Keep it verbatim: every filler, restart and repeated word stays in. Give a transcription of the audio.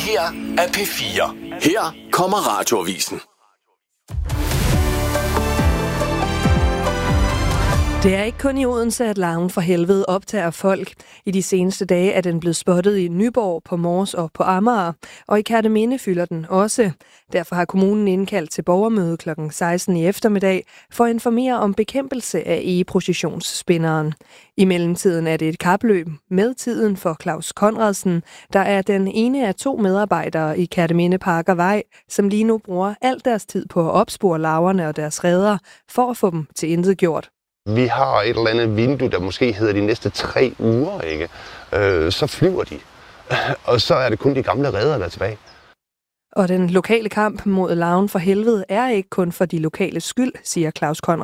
her er P fire. Her kommer Radioavisen. Det er ikke kun i Odense, at larven for helvede optager folk. I de seneste dage er den blevet spottet i Nyborg, på Mors og på Amager, og i Kerteminde fylder den også. Derfor har kommunen indkaldt til borgermøde klokken seksten i eftermiddag for at informere om bekæmpelse af egeprocessionsspinderen. I mellemtiden er det et kapløb med tiden for Claus Conradsen, der er den ene af to medarbejdere i Kerteminde Park og Vej, som lige nu bruger al deres tid på at opspore larverne og deres reder for at få dem tilintetgjort. Vi har et eller andet vindue, der måske hedder de næste tre uger, ikke? Øh, så flyver de. Og så er det kun de gamle reder, der er tilbage. Og den lokale kamp mod larven for helvede er ikke kun for de lokale skyld, siger Claus Conradsen.